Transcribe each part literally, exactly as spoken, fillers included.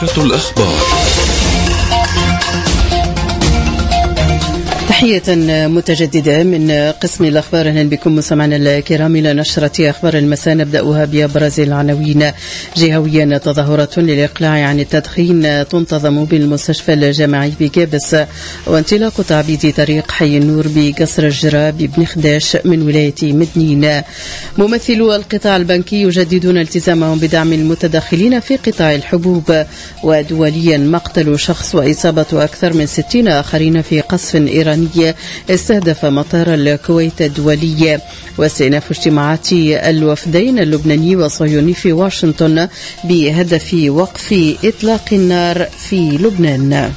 نشرة الأخبار. تحية متجددة من قسم الأخبار. أهلا بكم مستمعينا الكرام إلى نشرة أخبار المساء، نبدأها بأبرز العناوين. جهويا تظاهرة للإقلاع عن التدخين تنتظم بالمستشفى الجامعي بجابس، وانطلاق تعبيد طريق حي النور بقصر الجراب بن خداش من ولاية مدنين. ممثلو القطاع البنكي يجددون التزامهم بدعم المتدخلين في قطاع الحبوب. ودوليا مقتل شخص وإصابة أكثر من ستين آخرين في قصف إيراني استهدف مطار الكويت الدولي. واستئناف اجتماعات الوفدين اللبناني والصهيوني في واشنطن بهدف وقف إطلاق النار في لبنان.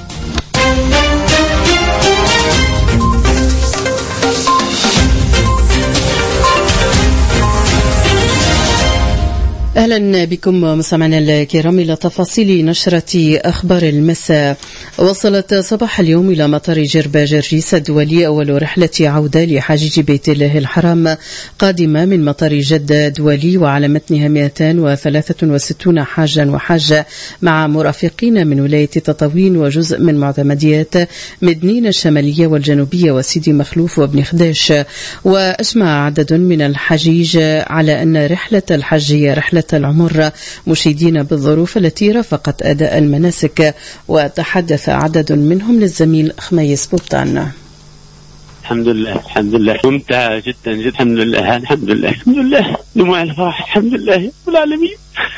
أهلا بكم مستمعينا الكرام إلى تفاصيل نشرة أخبار المساء. وصلت صباح اليوم إلى مطار جربة جرجيس الدولي أول رحلة عودة لحجيج بيت الله الحرام قادمة من مطار جدة الدولي، وعلى متنها مئتين وثلاثة وستين حاجا وحاجة مع مرافقين من ولاية تطاوين وجزء من معتمديات مدنين الشمالية والجنوبية وسيدي مخلوف وابن خداش. وأجمع عدد من الحجيج على أن رحلة الحج هي رحلة العمر، مشيدين بالظروف التي رافقت أداء المناسك. وتحدث عدد منهم للزميل خميس بوطان. الحمد لله الحمد لله ممتع جدا جدا الحمد لله الحمد لله الحمد لله دموع الفرح الحمد لله رب العالمين.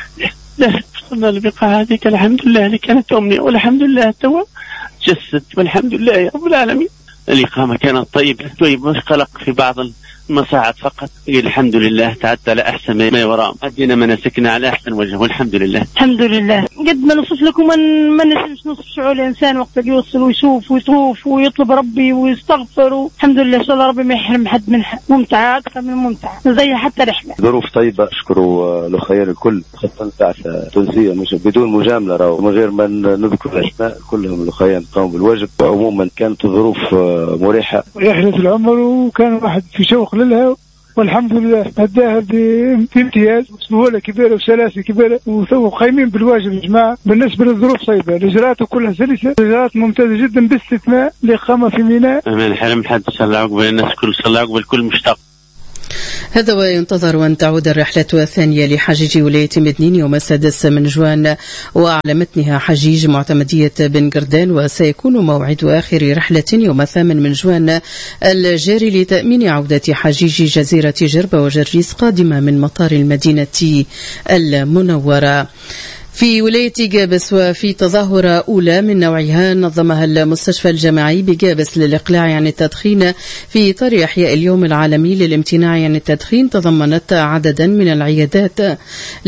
لا وصلنا لبقاء هذيك الحمد لله اللي كانت أمنية، والحمد لله توا جسد، والحمد لله يا رب العالمين. الإقامة كانت طيبة طيب، مش قلق في بعض المصاعد فقط. الحمد لله تعدى على أحسن ما وراء، أدينا مناسكنا على أحسن وجه والحمد لله الحمد لله. قد ما نوصف لكم ما نسمش نوصف شعور الإنسان وقت اللي يوصل ويشوف ويطوف ويطلب ربي ويستغفر. الحمد لله إن شاء الله ربي ما يحرم حد من ممتعة أكثر من ممتعة زي حتى رحلة. ظروف طيبة، أشكروا الخير الكل، خاصة بعثة تونسية مش بدون مجاملة راو من غير ما نذكر الأسماء، كلهم الخير قاموا بالواجب. وعموما كانت ظروف مريحة. رحلة العمر وكان واحد في شوق لها والحمد لله أداها بامتياز وسهولة كبيرة وسلاسة كبيرة وقايمين بالواجب يا جماعة. بالنسبة للظروف صعبة، الإجراءات كلها سلسة، الإجراءات ممتازة جدا باستثناء الإقامة في ميناء. أمان حرم حد صلى الله عقبال الناس كل صلى الله عقبال كل مشتاق. هذا وينتظر أن تعود الرحلة الثانية لحجيج ولاية مدنين يوم السادس من جوان، وعلى متنها حجيج معتمدية بن قردان. وسيكون موعد آخر رحلة يوم الثامن من جوان الجاري لتأمين عودة حجيج جزيرة جربة وجرجيس قادمة من مطار المدينة المنورة. في ولاية جابس، وفي تظاهرة أولى من نوعها نظمها المستشفى الجامعي بجابس للإقلاع عن التدخين في إطار إحياء اليوم العالمي للامتناع عن التدخين، تضمنت عددا من العيادات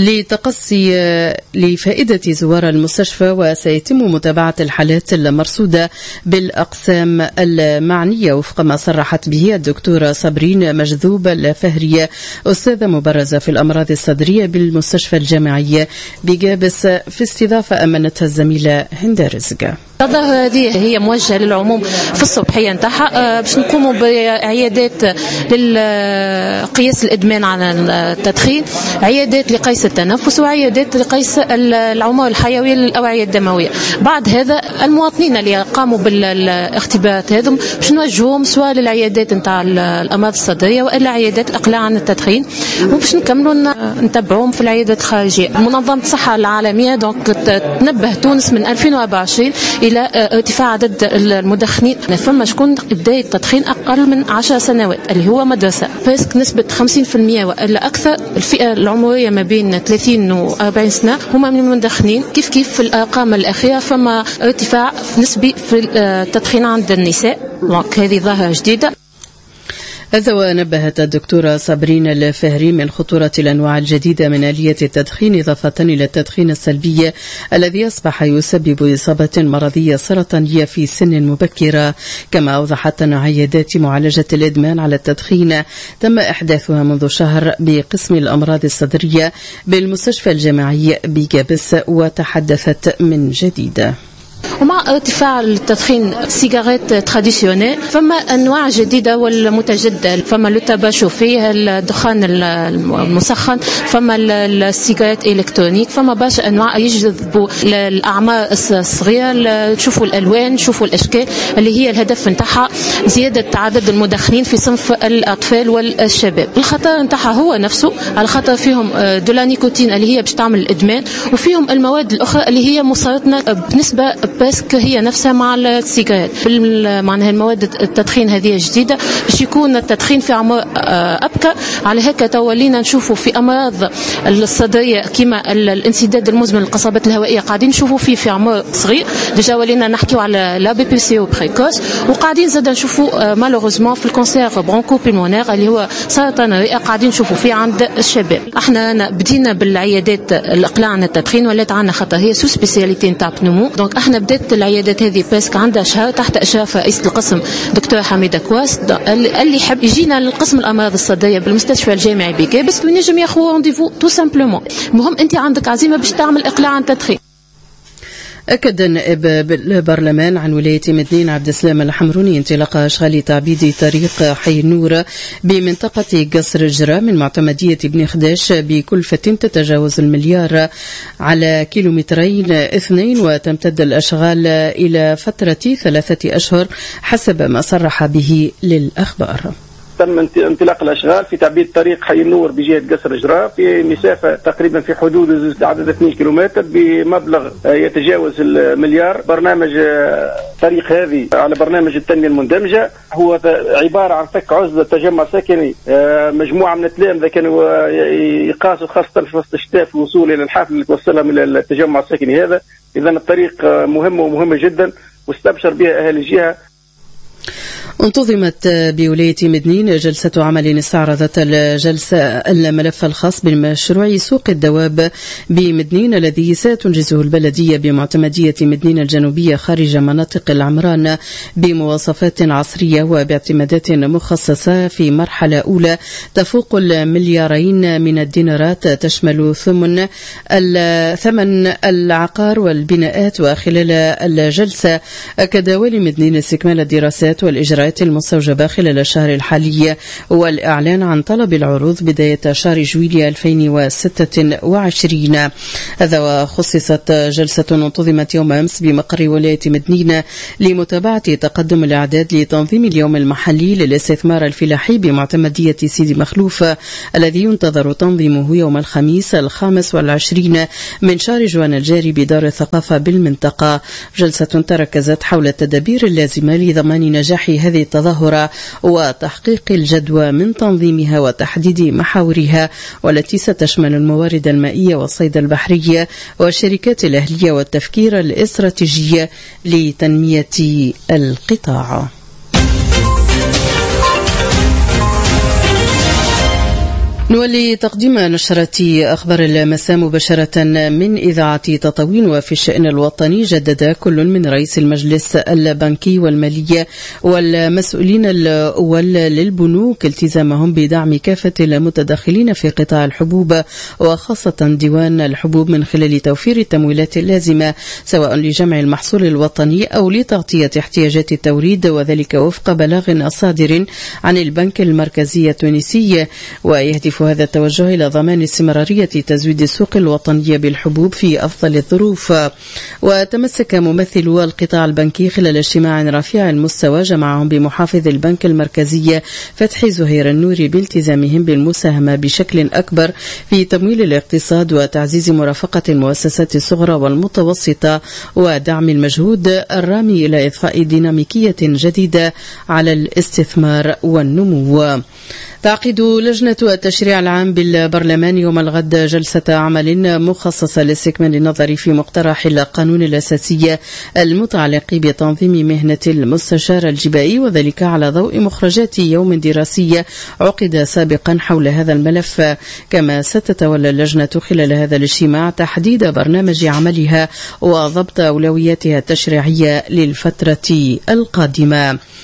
لتقصي لفائدة زوار المستشفى. وسيتم متابعة الحالات المرصودة بالأقسام المعنية وفق ما صرحت به الدكتورة صابرين مجذوب الفهرية، أستاذة مبرزة في الأمراض الصدرية بالمستشفى الجامعي بجابس، في استضافة أمنتها الزميلة هند رزق. الظاهرة هذه هي موجهة للعموم في الصبحية نتاعها، باش نقوموا بعيادات للقياس الإدمان على التدخين، عيادات لقياس التنفس، وعيادات لقياس العمر الحيوية للأوعية الدموية. بعد هذا المواطنين اللي قاموا بالاختبارات هذم باش نوجهوهم سواء للعيادات نتاع الأمراض الصدرية وإلا عيادات الإقلاع عن التدخين، وباش نكملوا نتبعوهم في العيادات الخارجية. منظمة الصحة العالمية دونك تنبه تونس من ألفين وأربعة وعشرين إلى ارتفاع عدد المدخنين. فما شكون بداية التدخين أقل من عشر سنوات اللي هو مدرسة، بس نسبة خمسين بالمئة وإلا أكثر الفئة العمرية ما بين ثلاثين وأربعين سنة هما من المدخنين. كيف كيف في الأرقام الأخيرة فما ارتفاع نسبي في التدخين عند النساء، هذه ظاهرة جديدة. هذا ونبهت الدكتورة صابرين الفهري من خطورة الأنواع الجديدة من آلية التدخين، إضافة إلى التدخين السلبي الذي أصبح يسبب إصابة مرضية سرطانية في سن مبكرة. كما أوضحت أن عيادات معالجة الإدمان على التدخين تم إحداثها منذ شهر بقسم الأمراض الصدرية بالمستشفى الجامعي بجابس، وتحدثت من جديد. ومع ارتفاع التدخين السيجارات تراديسيونيل فما أنواع جديدة والمتجددة، فما للتباشو فيه الدخان المسخن، فما السيجارات الكترونيك، فما باش انواع يجذبوا الاعمار الصغيره، تشوفوا الالوان، تشوفوا الاشكال اللي هي الهدف نتاعها زياده عدد المدخنين في صنف الاطفال والشباب. الخطر نتاعها هو نفسه على خاطر فيهم دولا نيكوتين اللي هي باش تعمل الادمان، وفيهم المواد الاخرى اللي هي مسرطنه بنسبه باسك هي نفسها مع السيجارات. معناها المواد التدخين هذه جديده باش يكون التدخين في عمر ابكر، على هكا تولينا نشوفوا في امراض الصدريه كما الانسداد المزمن للقصبات الهوائيه قاعدين نشوفوا فيه في عمر صغير. ديجا ولينا نحكيو على لا بي بي سي او بريكوس، وقاعدين زاد نشوفوا مالوغوزمون في الكونسير برونكو بيلمونير اللي هو سرطان الرئه قاعدين نشوفوا فيه عند الشباب. احنا بدينا بالعيادات الاقلاع عن التدخين، ولات عندنا خاطر هي سو سبيسياليتي نتاع بنومو، دونك احنا بدات العيادات هذه باسك عندها شهر تحت اشراف رئيس القسم دكتور حميده كواس، اللي يحب يجينا للقسم الامراض الصدريه بالمستشفى الجامعي بيكا بس ينجم ياخذ رونديفو تو سامبلومون. المهم انت عندك عزيمه باش تعمل اقلاع عن التدخين. أكد النائب بالبرلمان عن ولاية مدنين عبد السلام الحمروني انطلاق أشغال تعبيد طريق حي النور بمنطقة قصر الجرة من معتمدية بن خداش بكلفة تتجاوز المليار على كيلومترين اثنين، وتمتد الأشغال إلى فترة ثلاثة أشهر حسب ما صرح به للأخبار. تم انطلاق الاشغال في تعبيد طريق حي النور بجهه قصر الجراء في مسافه تقريبا في حدود عدد اثنين كيلومتر بمبلغ يتجاوز المليار. برنامج طريق هذه على برنامج التنميه المندمجه هو عباره عن فك عزله تجمع سكني، مجموعه من التلامذه كانوا يقاسوا خاصه في وسط الشتاء في الوصول الى الحافل اللي توصلها من التجمع السكني هذا. اذا الطريق مهمه ومهمه جدا واستبشر بها اهل الجهه. انتظمت بولاية مدنين جلسة عمل استعرضت الجلسة الملف الخاص بمشروع سوق الدواب بمدنين الذي ستنجزه البلدية بمعتمدية مدنين الجنوبية خارج مناطق العمران بمواصفات عصرية وباعتمادات مخصصة في مرحلة أولى تفوق المليارين من الدينارات، تشمل ثمن ثمن العقار والبناءات. وخلال الجلسة أكد والي مدنين استكمال الدراسات والإجراءات المستوجبة خلال الشهر الحالي والإعلان عن طلب العروض بداية شهر جويلية ألفين وستة وعشرين. هذا وخصصت جلسة انتظمت يوم أمس بمقر ولاية مدنين لمتابعة تقدم الإعداد لتنظيم اليوم المحلي للاستثمار الفلاحي بمعتمدية سيدي مخلوف الذي ينتظر تنظيمه يوم الخميس الخامس والعشرين من شهر جوان الجاري بدار الثقافة بالمنطقة. جلسة تركزت حول التدابير اللازمة لضمان نجاح هذه التظاهرة وتحقيق الجدوى من تنظيمها وتحديد محاورها، والتي ستشمل الموارد المائية والصيد البحري والشركات الأهلية والتفكير الاستراتيجي لتنمية القطاع. نولي تقديم نشرة أخبار المساء مباشرة من إذاعة تطاوين. وفي الشأن الوطني جدد كل من رئيس المجلس البنكي والمالية والمسؤولين الأول للبنوك التزامهم بدعم كافة المتدخلين في قطاع الحبوب وخاصة ديوان الحبوب من خلال توفير التمويلات اللازمة سواء لجمع المحصول الوطني أو لتغطية احتياجات التوريد، وذلك وفق بلاغ صادر عن البنك المركزي التونسي. ويهدف هذا التوجه إلى ضمان استمرارية تزويد السوق الوطنية بالحبوب في أفضل الظروف. وتمسك ممثلو القطاع البنكي خلال اجتماع رفيع المستوى جمعهم بمحافظ البنك المركزي فتحي زهير النوري بالتزامهم بالمساهمة بشكل أكبر في تمويل الاقتصاد وتعزيز مرافقة المؤسسات الصغرى والمتوسطة ودعم المجهود الرامي إلى إضفاء ديناميكية جديدة على الاستثمار والنمو. تعقد لجنة التشريع العام بالبرلمان يوم الغد جلسة عمل مخصصة لاستكمال النظر في مقترح القانون الأساسي المتعلق بتنظيم مهنة المستشار الجبائي، وذلك على ضوء مخرجات يوم دراسي عقد سابقا حول هذا الملف. كما ستتولى اللجنة خلال هذا الاجتماع تحديد برنامج عملها وضبط أولوياتها التشريعية للفترة القادمة.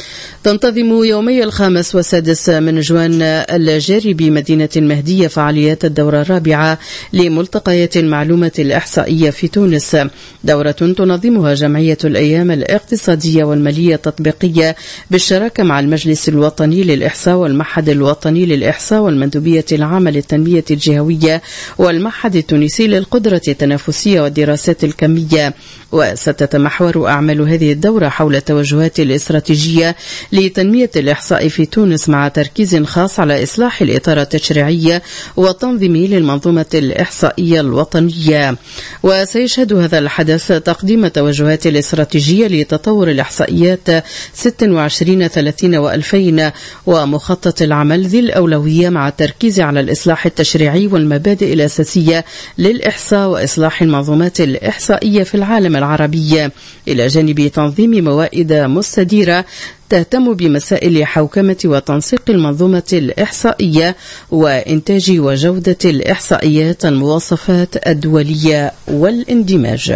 تنتظم يومي الخامس والسادس من جوان الجاري بمدينة المهدية فعاليات الدورة الرابعة لملتقيات المعلومة الإحصائية في تونس، دورة تنظمها جمعية الأيام الاقتصادية والمالية التطبيقية بالشراكة مع المجلس الوطني للإحصاء والمعهد الوطني للإحصاء والمندوبية العامة للتنمية الجهوية والمعهد التونسي للقدرة التنافسية والدراسات الكمية. وستتمحور أعمال هذه الدورة حول التوجهات الاستراتيجية لتنمية الإحصاء في تونس مع تركيز خاص على إصلاح الإطار التشريعي والتنظيمي للمنظومة الإحصائية الوطنية. وسيشهد هذا الحدث تقديم التوجهات الاستراتيجية لتطور الإحصائيات ستة وعشرين ثلاثين وألفين ومخطط العمل ذي الأولوية مع التركيز على الإصلاح التشريعي والمبادئ الأساسية للإحصاء وإصلاح المنظومات الإحصائية في العالم العربي، إلى جانب تنظيم موائد مستديرة تهتم بمسائل حوكمة وتنسيق المنظومة الإحصائية وإنتاج وجودة الإحصائيات المواصفات الدولية والاندماج.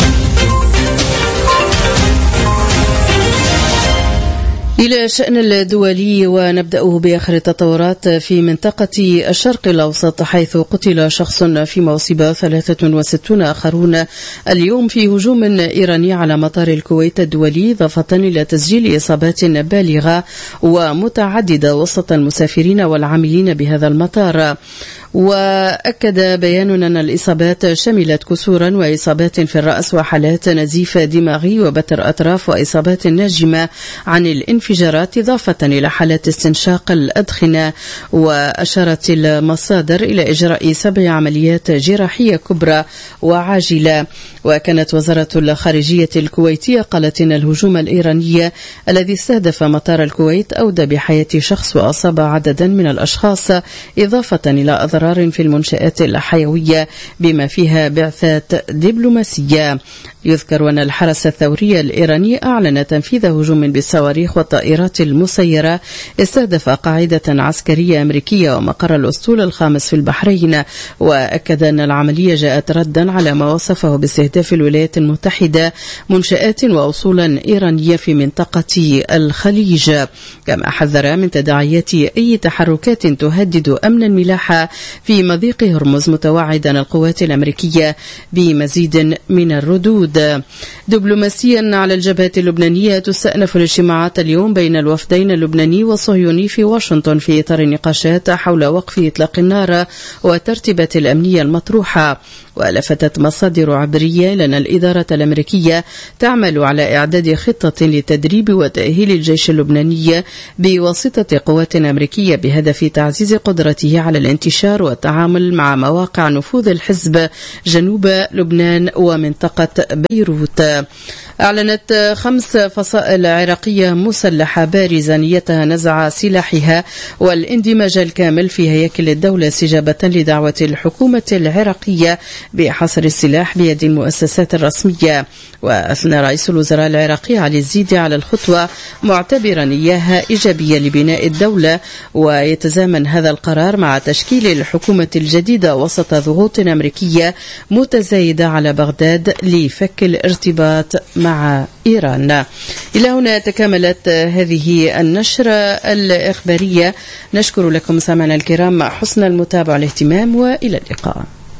إلى الشأن الدولي، ونبدأه بآخر التطورات في منطقة الشرق الأوسط، حيث قتل شخص فيما أصيب ثلاثة وستون آخرون اليوم في هجوم إيراني على مطار الكويت الدولي، إضافة إلى تسجيل إصابات بالغة ومتعددة وسط المسافرين والعاملين بهذا المطار. وأكد بيان أن الإصابات شملت كسورا وإصابات في الرأس وحالات نزيف دماغي وبتر أطراف وإصابات ناجمة عن الانفجارات، إضافة إلى حالات استنشاق الأدخنة. وأشارت المصادر إلى إجراء سبع عمليات جراحية كبرى وعاجلة. وكانت وزارة الخارجية الكويتية قالت إن الهجوم الإيراني الذي استهدف مطار الكويت أودى بحياة شخص وأصاب عددا من الأشخاص، إضافة إلى أضرار في المنشآت الحيوية بما فيها بعثات دبلوماسية. يذكر أن الحرس الثوري الإيراني أعلن تنفيذ هجوم بالصواريخ والطائرات المسيرة استهدف قاعدة عسكرية أمريكية ومقر الأسطول الخامس في البحرين. وأكد أن العملية جاءت ردا على ما وصفه باستهداف الولايات المتحدة منشآت وأصولا إيرانية في منطقة الخليج، كما حذر من تداعيات أي تحركات تهدد أمن الملاحة في مضيق هرمز، متوعدا القوات الأمريكية بمزيد من الردود. دبلوماسيا، على الجبهة اللبنانية تستأنف الاجتماعات اليوم بين الوفدين اللبناني والصهيوني في واشنطن في إطار النقاشات حول وقف إطلاق النار والترتيبات الأمنية المطروحة. ولفتت مصادر عبرية لأن الإدارة الأمريكية تعمل على إعداد خطة لتدريب وتأهيل الجيش اللبناني بواسطة قوات أمريكية بهدف تعزيز قدرته على الانتشار والتعامل مع مواقع نفوذ الحزب جنوب لبنان ومنطقة بيروت. أعلنت خمس فصائل عراقية مسلحة بارزة نيتها نزع سلاحها والاندماج الكامل في هياكل الدولة استجابة لدعوة الحكومة العراقية بحصر السلاح بيد المؤسسات الرسمية. وأثنى رئيس الوزراء العراقي علي الزيدي على الخطوة معتبرا إياها إيجابية لبناء الدولة، ويتزامن هذا القرار مع تشكيل الحكومة الجديدة وسط ضغوط أمريكية متزايدة على بغداد لفك الارتباط مع إيران. إلى هنا تكاملت هذه النشرة الإخبارية. نشكر لكم سامعنا الكرام حسن المتابعة والاهتمام، وإلى اللقاء.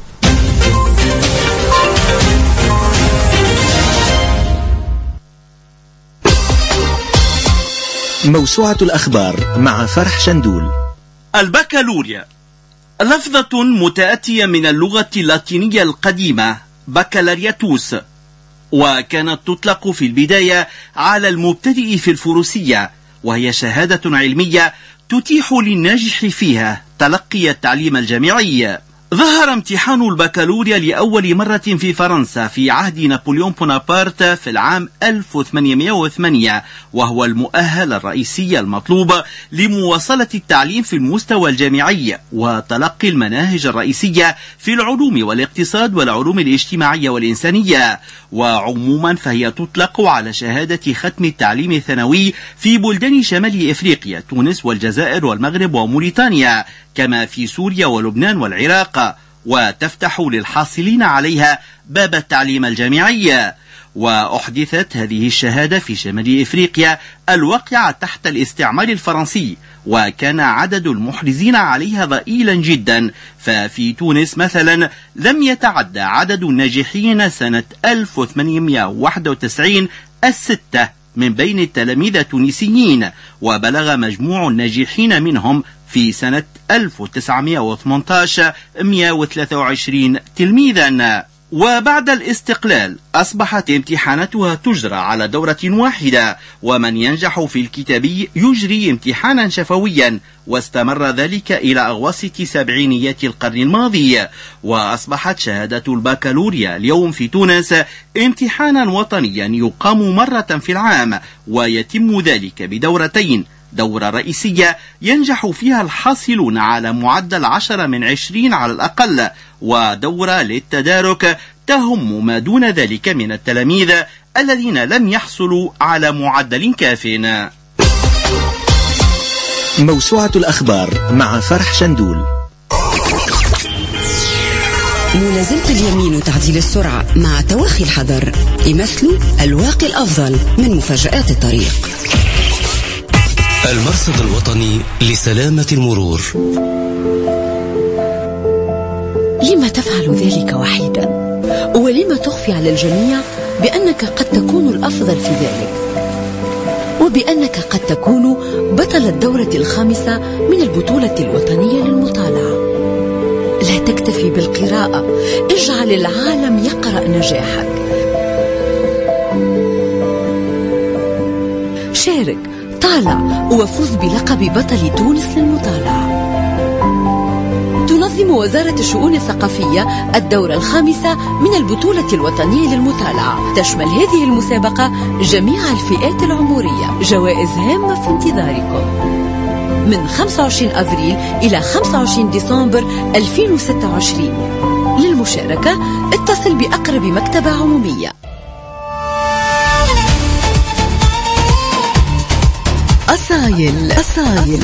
موسوعة الأخبار مع فرح شندول. البكالوريا لفظة متأتية من اللغة اللاتينية القديمة بكالارياتوس، وكانت تطلق في البداية على المبتدئ في الفروسية، وهي شهادة علمية تتيح للناجح فيها تلقي التعليم الجامعي. ظهر امتحان البكالوريا لأول مرة في فرنسا في عهد نابليون بونابرت في العام ألف وثمانمائة وثمانية، وهو المؤهل الرئيسي المطلوب لمواصلة التعليم في المستوى الجامعي وتلقي المناهج الرئيسية في العلوم والاقتصاد والعلوم الاجتماعية والإنسانية. وعموما فهي تطلق على شهادة ختم التعليم الثانوي في بلدان شمال إفريقيا، تونس والجزائر والمغرب وموريتانيا، كما في سوريا ولبنان والعراق، وتفتح للحاصلين عليها باب التعليم الجامعي. وأحدثت هذه الشهادة في شمال إفريقيا الواقعة تحت الاستعمار الفرنسي، وكان عدد المحرزين عليها ضئيلا جدا. ففي تونس مثلا لم يتعدى عدد الناجحين سنة ألف وثمانمائة وواحد وتسعين الستة من بين التلاميذ التونسيين، وبلغ مجموع الناجحين منهم في سنة ألف وتسعمائة وثمانية عشر مئة وثلاثة وعشرين تلميذا. وبعد الاستقلال أصبحت امتحاناتها تجرى على دورة واحدة، ومن ينجح في الكتابي يجري امتحانا شفويا، واستمر ذلك إلى أواسط سبعينيات القرن الماضي. وأصبحت شهادة البكالوريا اليوم في تونس امتحانا وطنيا يقام مرة في العام، ويتم ذلك بدورتين: دورة رئيسية ينجح فيها الحاصلون على معدل عشرة من عشرين على الأقل، ودورة للتدارك تهم ما دون ذلك من التلاميذ الذين لم يحصلوا على معدل كاف. موسوعة الأخبار مع فرح شندول. ملازمة اليمين وتعديل السرعة مع توخي الحذر يمثلوا الواقي الأفضل من مفاجآت الطريق. المرصد الوطني لسلامة المرور. لما تفعل ذلك وحيدا؟ ولما تخفي على الجميع بأنك قد تكون الأفضل في ذلك، وبأنك قد تكون بطل الدورة الخامسة من البطولة الوطنية للمطالعة؟ لا تكتفي بالقراءة، اجعل العالم يقرأ نجاحك. شارك، طالع، وفوز بلقب بطل تونس للمطالعة. تنظم وزارة الشؤون الثقافية الدورة الخامسة من البطولة الوطنية للمطالعة. تشمل هذه المسابقة جميع الفئات العمرية. جوائز هامة في انتظاركم من خمسة وعشرين أفريل إلى خمسة وعشرين ديسمبر ألفين وستة وعشرين. للمشاركة اتصل بأقرب مكتبة عمومية. أصايل أصايل